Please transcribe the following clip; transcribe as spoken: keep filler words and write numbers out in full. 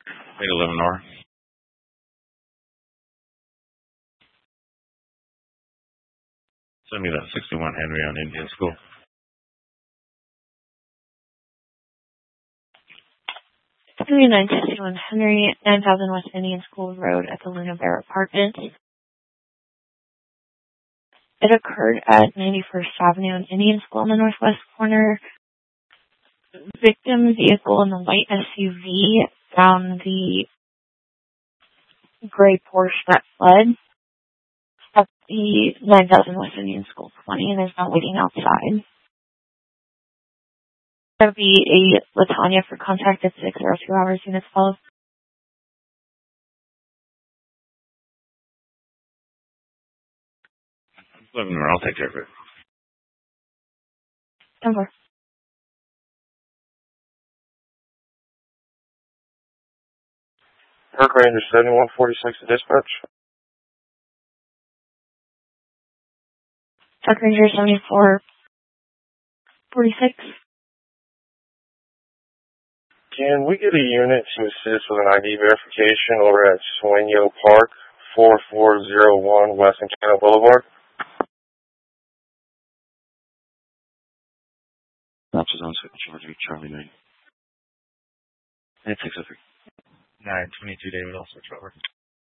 eight eleven R. Send me that sixty-one Henry on Indian School. thirty-nine sixty-one Henry, nine thousand West Indian School Road at the Luna Bear Apartments. It occurred at ninety-first Avenue and Indian School in the northwest corner. Victim vehicle in the white S U V found the gray Porsche that fled at the nine thousand West Indian School twenty, and there's no waiting outside. That would be a Latanya for contact at six or two hours units follow. eleven R, I'll take care of it. Number. Park Ranger seventy-one forty-six to dispatch. Park Ranger seventy-four forty-six. Can we get a unit to assist with an I D verification over at Sueño Park, four four zero one West Encino Boulevard? Matches on Charlie, Charlie nine. eight six oh three. nine twenty-two David, also Trevor.